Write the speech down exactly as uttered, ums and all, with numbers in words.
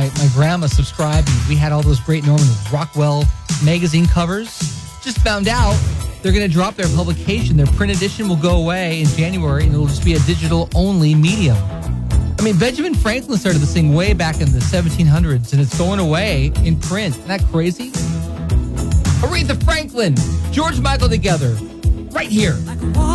my, my grandma subscribed, and we had all those great Norman Rockwell magazine covers. Just found out they're going to drop their publication. Their print edition will go away in January, and it'll just be a digital-only medium. I mean, Benjamin Franklin started this thing way back in the seventeen hundreds, and it's going away in print. Isn't that crazy? Aretha Franklin, George Michael together, right here.